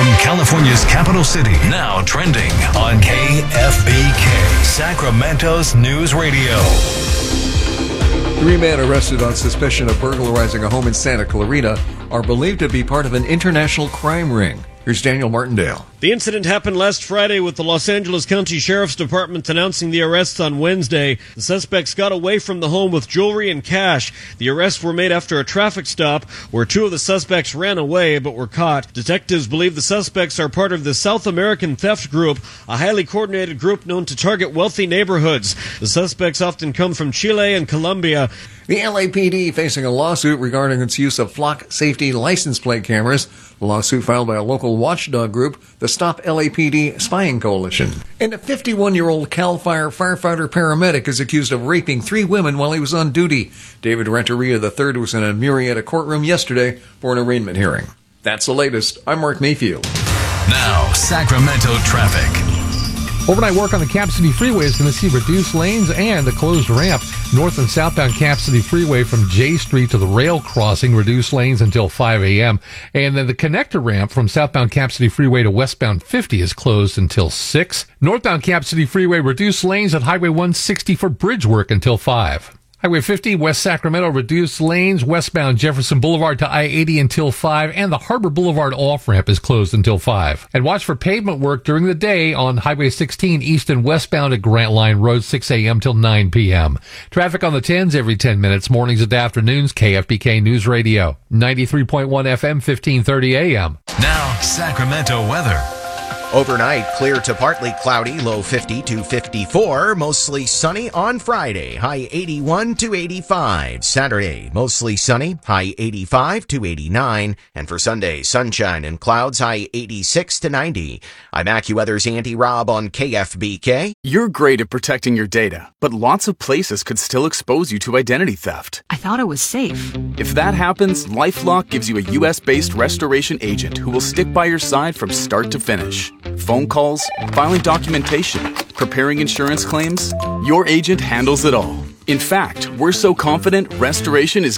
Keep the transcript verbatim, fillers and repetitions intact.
From California's capital city, now trending on K F B K, Sacramento's News Radio. Three men arrested on suspicion of burglarizing a home in Santa Clarita are believed to be part of an international crime ring. Here's Daniel Martindale. The incident happened last Friday with the Los Angeles County Sheriff's Department announcing the arrests on Wednesday. The suspects got away from the home with jewelry and cash. The arrests were made after a traffic stop where two of the suspects ran away but were caught. Detectives believe the suspects are part of the South American Theft Group, a highly coordinated group known to target wealthy neighborhoods. The suspects often come from Chile and Colombia. The L A P D facing a lawsuit regarding its use of flock safety license plate cameras. The lawsuit filed by a local watchdog group, the Stop L A P D Spying Coalition. And a fifty-one-year-old CAL FIRE firefighter paramedic is accused of raping three women while he was on duty. David Renteria the third was in a Murrieta courtroom yesterday for an arraignment hearing. That's the latest. I'm Mark Mayfield. Now, Sacramento traffic. Overnight work on the Cap City Freeway is going to see reduced lanes and a closed ramp. North and southbound Cap City Freeway from J Street to the rail crossing, reduced lanes until five a.m. And then the connector ramp from southbound Cap City Freeway to westbound fifty is closed until six. Northbound Cap City Freeway, reduced lanes at Highway one sixty for bridge work until five. Highway fifty, West Sacramento, reduced lanes, westbound Jefferson Boulevard to I eighty until five, and the Harbor Boulevard off-ramp is closed until five. And watch for pavement work during the day on Highway sixteen, east and westbound at Grant Line Road, six a.m. till nine p.m. Traffic on the tens every ten minutes, mornings and afternoons, K F B K News Radio, ninety-three point one F M, fifteen thirty a.m. Now, Sacramento weather. Overnight, clear to partly cloudy, low fifty to fifty-four. Mostly sunny on Friday, high eighty-one to eighty-five. Saturday, mostly sunny, high eighty-five to eighty-nine. And for Sunday, sunshine and clouds, high eighty-six to ninety. I'm AccuWeather's Andy Robb on K F B K. You're great at protecting your data, but lots of places could still expose you to identity theft. I thought it was safe. If that happens, LifeLock gives you a U S-based restoration agent who will stick by your side from start to finish. Phone calls, filing documentation, preparing insurance claims, your agent handles it all. In fact, we're so confident restoration is